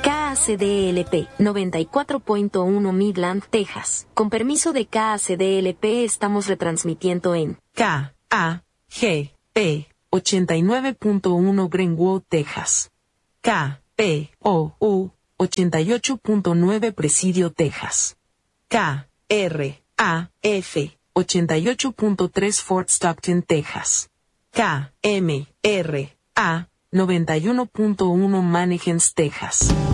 KACDLP 94.1 Midland, Texas. Con permiso de KACDLP estamos retransmitiendo en KAGP 89.1 Greenwood, Texas. KPOU 88.9 Presidio, Texas. KRAF 88.3 Fort Stockton, Texas. KMRA 91.1 Mannequins, Texas.